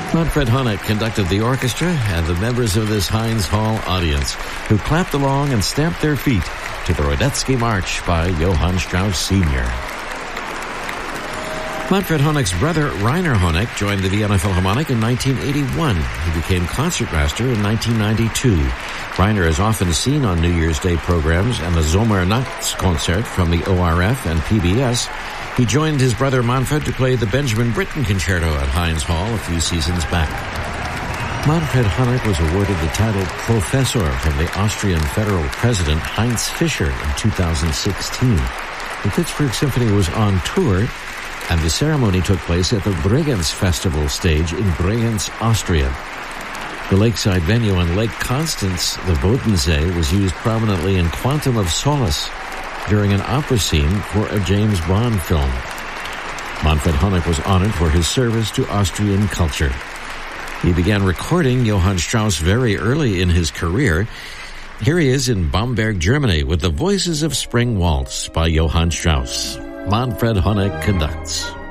Manfred Honeck conducted the orchestra and the members of this Heinz Hall audience, who clapped along and stamped their feet to the Radetzky March by Johann Strauss Sr. Manfred Honeck's brother, Rainer Honeck, joined the Vienna Philharmonic in 1981. He became concertmaster in 1992. Rainer is often seen on New Year's Day programs and the Sommernachtskonzert from the ORF and PBS. He joined his brother Manfred to play the Benjamin Britten Concerto at Heinz Hall a few seasons back. Manfred Honeck was awarded the title Professor from the Austrian federal president Heinz Fischer in 2016. The Pittsburgh Symphony was on tour, and the ceremony took place at the Bregenz Festival stage in Bregenz, Austria. The lakeside venue on Lake Constance, the Bodensee, was used prominently in Quantum of Solace during an opera scene for a James Bond film. Manfred Honeck was honored for his service to Austrian culture. He began recording Johann Strauss very early in his career. Here he is in Bamberg, Germany, with the Voices of Spring Waltz by Johann Strauss. Manfred Honeck conducts.